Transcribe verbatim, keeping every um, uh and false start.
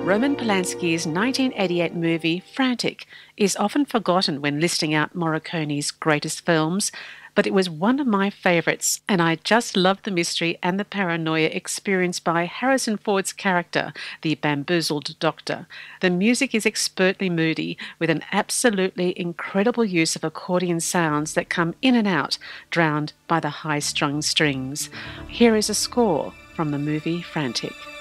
Roman Polanski's nineteen eighty-eight movie Frantic is often forgotten when listing out Morricone's greatest films, but it was one of my favourites, and I just loved the mystery and the paranoia experienced by Harrison Ford's character, the bamboozled doctor. The music is expertly moody, with an absolutely incredible use of accordion sounds that come in and out, drowned by the high-strung strings. Here is a score from the movie Frantic.